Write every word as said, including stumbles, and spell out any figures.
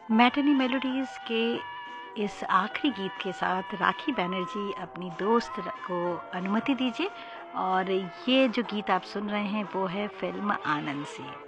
Matinee melodies के इस आखिरी गीत के साथ राखी बैनर्जी अपनी दोस्त को अनुमति दीजिए। और ये जो गीत आप सुन रहे हैं वो है फिल्म आनंद से।